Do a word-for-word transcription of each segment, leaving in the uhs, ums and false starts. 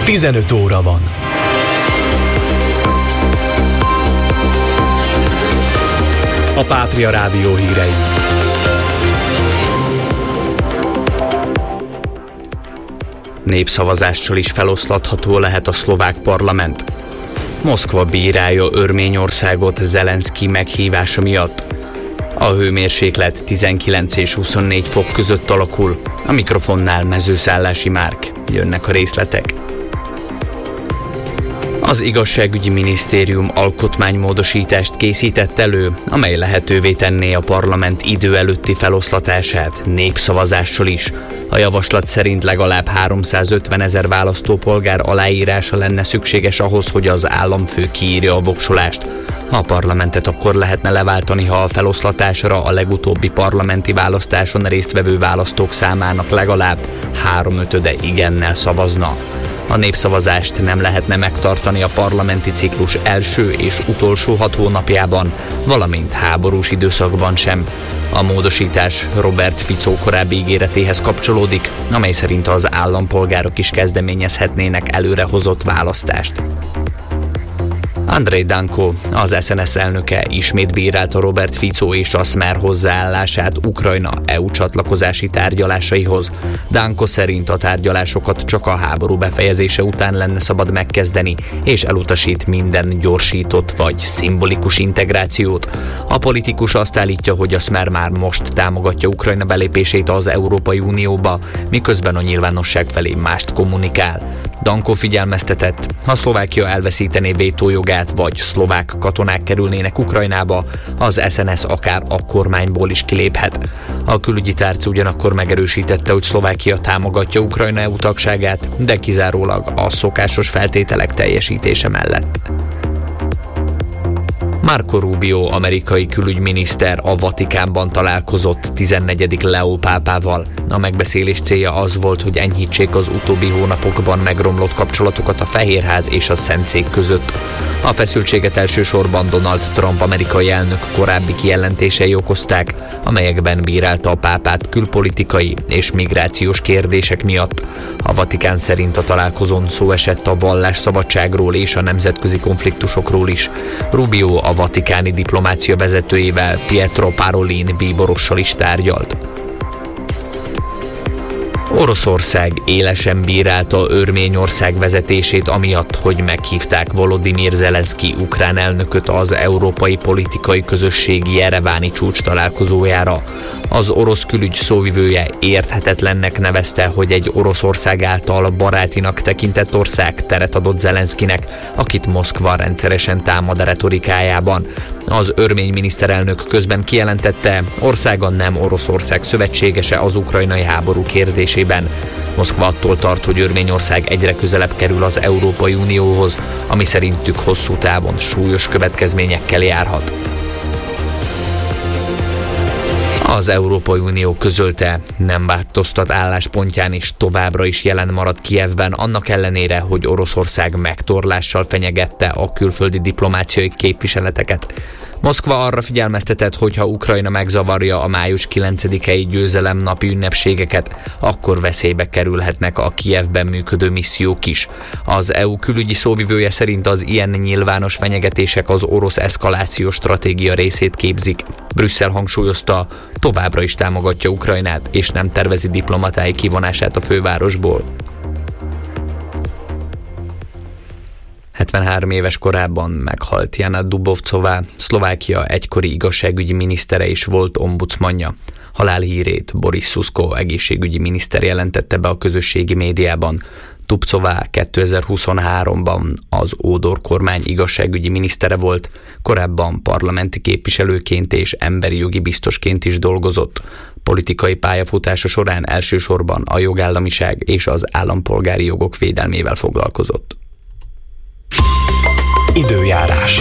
tizenöt óra van. A Pátria Rádió hírei. Népszavazással is feloszlatható lehet a szlovák parlament. Moszkva bírálja Örményországot Zelenszky meghívása miatt. A hőmérséklet tizenkilenc és huszonnégy fok között alakul. A mikrofonnál Mezőszállási Márk. Jönnek a részletek. Az igazságügyi minisztérium alkotmánymódosítást készített elő, amely lehetővé tenné a parlament idő előtti feloszlatását népszavazással is. A javaslat szerint legalább háromszázötven ezer választópolgár aláírása lenne szükséges ahhoz, hogy az államfő kiírja a voksolást. A parlamentet akkor lehetne leváltani, ha a feloszlatásra a legutóbbi parlamenti választáson résztvevő választók számának legalább háromötöde igennel szavazna. A népszavazást nem lehetne megtartani a parlamenti ciklus első és utolsó hat hónapjában, valamint háborús időszakban sem. A módosítás Robert Fico korábbi ígéretéhez kapcsolódik, amely szerint az állampolgárok is kezdeményezhetnének előrehozott választást. Andrej Danko, az es en es elnöke ismét bírálta Robert Fico és a Smer hozzáállását Ukrajna é u csatlakozási tárgyalásaihoz. Danko szerint a tárgyalásokat csak a háború befejezése után lenne szabad megkezdeni, és elutasít minden gyorsított vagy szimbolikus integrációt. A politikus azt állítja, hogy a Smer már most támogatja Ukrajna belépését az Európai Unióba, miközben a nyilvánosság felé mást kommunikál. Danko figyelmeztetett, ha Szlovákia elveszítené vétójogát, vagy szlovák katonák kerülnének Ukrajnába, az es en es akár a kormányból is kiléphet. A külügyi tárca ugyanakkor megerősítette, hogy Szlovákia támogatja Ukrajna é u tagságát, de kizárólag a szokásos feltételek teljesítése mellett. Marco Rubio amerikai külügyminiszter a Vatikánban találkozott tizennegyedik Leó pápával. A megbeszélés célja az volt, hogy enyhítsék az utóbbi hónapokban megromlott kapcsolatokat a Fehérház és a Szentszék között. A feszültséget elsősorban Donald Trump amerikai elnök korábbi kijelentései okozták, amelyekben bírálta a pápát külpolitikai és migrációs kérdések miatt. A Vatikán szerint a találkozón szó esett a vallásszabadságról és a nemzetközi konfliktusokról is. Rubio a vatikáni diplomácia vezetőjével, Pietro Parolin bíborossal is tárgyalt. Oroszország élesen bírálta Örményország vezetését amiatt, hogy meghívták Volodymyr Zelenszky ukrán elnököt az Európai Politikai Közösség jereváni csúcs találkozójára. Az orosz külügy szóvivője érthetetlennek nevezte, hogy egy Oroszország által barátinak tekintett ország teret adott Zelenszkynek, akit Moszkva rendszeresen támad a retorikájában. Az örmény miniszterelnök közben kijelentette, országa nem Oroszország szövetségese az ukrajnai háború kérdésében. Moszkva attól tart, hogy Örményország egyre közelebb kerül az Európai Unióhoz, ami szerintük hosszú távon súlyos következményekkel járhat. Az Európai Unió közölte, nem változtat álláspontján és továbbra is jelen marad Kijevben, annak ellenére, hogy Oroszország megtorlással fenyegette a külföldi diplomáciai képviseleteket. Moszkva arra figyelmeztetett, hogy ha Ukrajna megzavarja a május kilencedikei győzelemnapi ünnepségeket, akkor veszélybe kerülhetnek a Kijevben működő missziók is. Az é u külügyi szóvivője szerint az ilyen nyilvános fenyegetések az orosz eszkalációs stratégia részét képzik. Brüsszel hangsúlyozta, továbbra is támogatja Ukrajnát, és nem tervezi diplomatái kivonását a fővárosból. hetvenhárom éves korában meghalt Jana Dubovcová, Szlovákia egykori igazságügyi minisztere és volt ombudsmanja. Halálhírét Boris Suszko egészségügyi miniszter jelentette be a közösségi médiában. Dubcová kétezer-huszonháromban az Ódor kormány igazságügyi minisztere volt, korábban parlamenti képviselőként és emberi jogi biztosként is dolgozott. Politikai pályafutása során elsősorban a jogállamiság és az állampolgári jogok védelmével foglalkozott. Időjárás.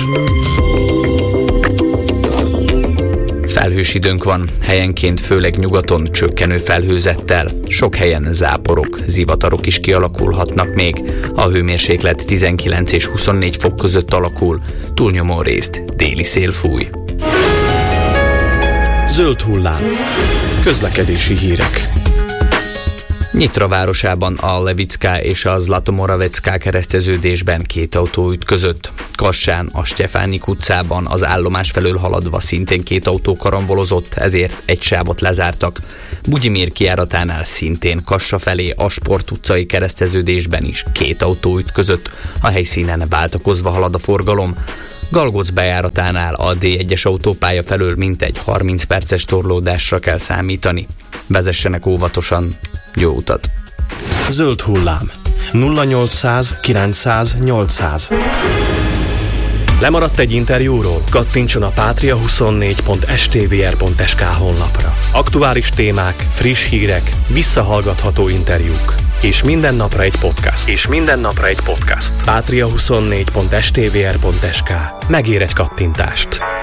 Felhős időnk van, helyenként főleg nyugaton csökkenő felhőzettel, sok helyen záporok, zivatarok is kialakulhatnak még, a hőmérséklet tizenkilenc és huszonnégy fok között alakul, túlnyomó részt déli szél fúj. Zöld hullám. Közlekedési hírek. Nyitra városában a Levická és a Zlatomoravecká kereszteződésben két autó ütközött. Kassán, a Stefánik utcában az állomás felől haladva szintén két autó karambolozott, ezért egy sávot lezártak. Bugyimír kijáratánál szintén Kassa felé a Sport utcai kereszteződésben is két autó ütközött, a helyszínen váltakozva halad a forgalom. Galgóc bejáratánál a dé egyes autópálya felől mintegy harminc perces torlódásra kell számítani. Vezessenek óvatosan, jó utat! Zöld hullám. nulla nyolcszáz kilencszáz nyolcszáz. Lemaradt egy interjúról? Kattintson a patria huszonnégy pont s t v r pont s k honlapra. Aktuális témák, friss hírek, visszahallgatható interjúk. És minden napra egy podcast. És minden napra egy podcast. patria huszonnégy pont s t v r pont s k. Megér egy kattintást.